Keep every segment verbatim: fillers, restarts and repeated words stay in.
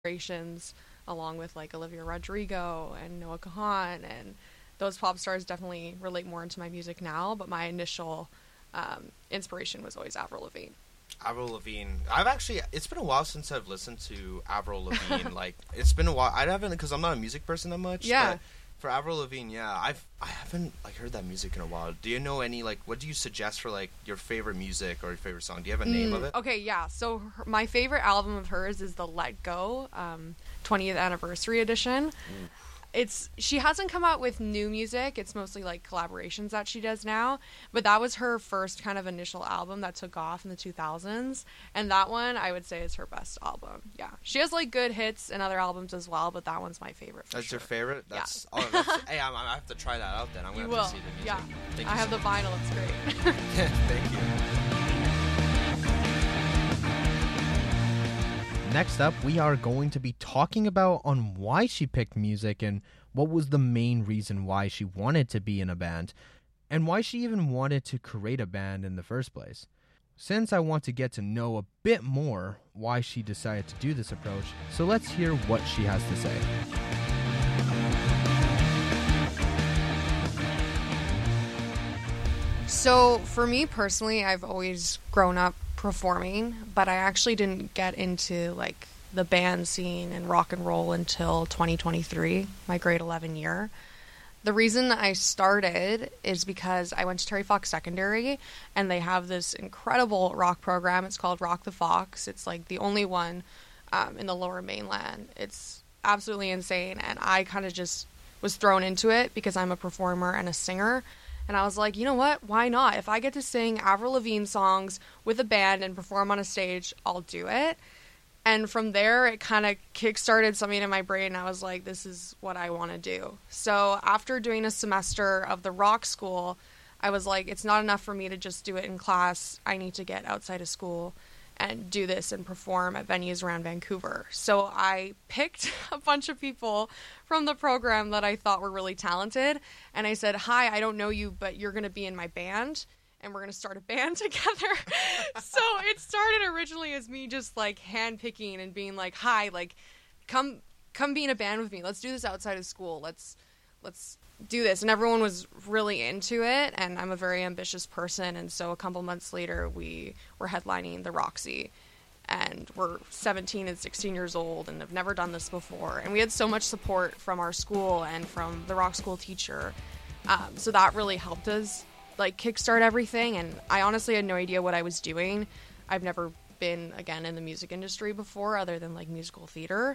collaborations along with like Olivia Rodrigo and Noah Kahan, and those pop stars definitely relate more into my music now, but my initial um, inspiration was always Avril Lavigne. Avril Lavigne. I've actually, it's been a while since I've listened to Avril Lavigne. Like, it's been a while. I haven't, because I'm not a music person that much. Yeah. But for Avril Lavigne, yeah, I've, I haven't, like, heard that music in a while. Do you know any, like, what do you suggest for, like, your favorite music or your favorite song? Do you have a name Mm, of it? Okay, yeah. So her, my favorite album of hers is the Let Go um, twentieth Anniversary Edition. Ooh. It's she hasn't come out with new music. It's mostly like collaborations that she does now. But that was her first kind of initial album that took off in the two thousands, and that one I would say is her best album. Yeah, she has like good hits and other albums as well, but that one's my favorite. For That's sure. your favorite? That's, Yeah. oh, that's hey, I'm, I have to try that out then. I'm You gonna will. have to see the music. Yeah, Thank I you have so the much. vinyl. It's great. Thank you. Next up, we are going to be talking about on why she picked music and what was the main reason why she wanted to be in a band and why she even wanted to create a band in the first place. Since I want to get to know a bit more why she decided to do this approach, so let's hear what she has to say. So for me personally, I've always grown up performing, but I actually didn't get into like the band scene and rock and roll until twenty twenty-three, my grade eleven year. The reason I started is because I went to Terry Fox Secondary, and they have this incredible rock program. It's called Rock the Fox. It's like the only one um, in the Lower Mainland. It's absolutely insane, and I kind of just was thrown into it because I'm a performer and a singer. And I was like, you know what? Why not? If I get to sing Avril Lavigne songs with a band and perform on a stage, I'll do it. And from there, it kind of kickstarted something in my brain. And I was like, this is what I want to do. So after doing a semester of the rock school, I was like, it's not enough for me to just do it in class. I need to get outside of school and do this and perform at venues around Vancouver. So I picked a bunch of people from the program that I thought were really talented. And I said, hi, I don't know you, but you're going to be in my band. And we're going to start a band together. So it started originally as me just like handpicking and being like, hi, like come come be in a band with me. Let's do this outside of school. Let's let's do this. And everyone was really into it. And I'm a very ambitious person. And so a couple months later, we were headlining the Roxy. And we're seventeen and sixteen years old and have never done this before. And we had so much support from our school and from the rock school teacher. Um, so that really helped us like kickstart everything. And I honestly had no idea what I was doing. I've never been, again, in the music industry before other than like musical theater.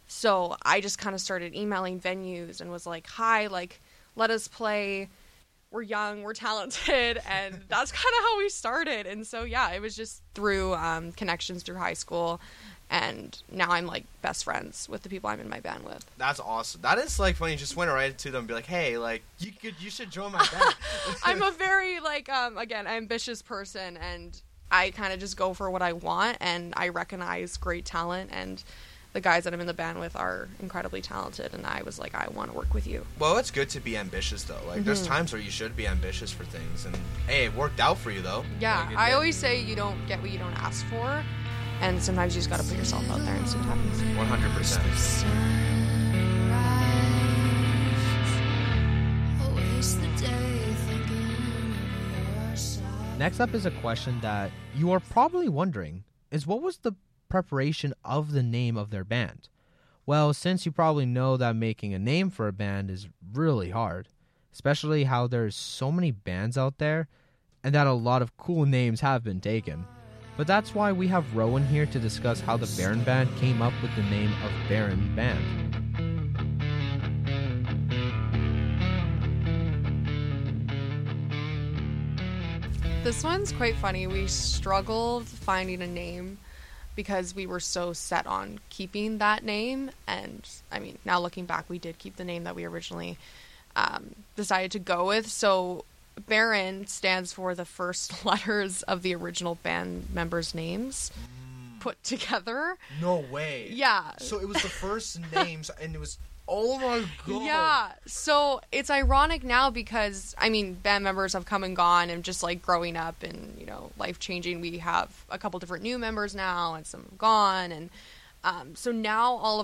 So I just kind of started emailing venues and was like, hi, like, let us play. We're young, we're talented. And that's kind of how we started. And so, yeah, it was just through um, connections through high school. And now I'm like best friends with the people I'm in my band with. That's awesome. That is like funny. You just went right to them and be like, hey, like, you could, you should join my band. I'm a very, like, um, again, ambitious person. And I kind of just go for what I want. And I recognize great talent. And the guys that I'm in the band with are incredibly talented, and I was like, I want to work with you. Well, it's good to be ambitious, though. Like, mm-hmm. There's times where you should be ambitious for things, and hey, it worked out for you, though. Yeah, like, I did. always say you don't get what you don't ask for, and sometimes you just got to put yourself out there and see what happens. one hundred percent. Next up is a question that you are probably wondering, is what was the preparation of the name of their band? Well, since you probably know that making a name for a band is really hard, especially how there's so many bands out there and that a lot of cool names have been taken. But that's why we have Rowan here to discuss how the Baron Band came up with the name of Baron Band. This one's quite funny. We struggled finding a name because we were so set on keeping that name. And I mean, now looking back, we did keep the name that we originally um, decided to go with. So Baron stands for the first letters of the original band members' names mm. put together. No way. Yeah. So it was the first names, and it was, oh my god. Yeah. So it's ironic now because, I mean, band members have come and gone, and just like growing up and, you know, life changing, we have a couple different new members now and some gone. And Um, so now all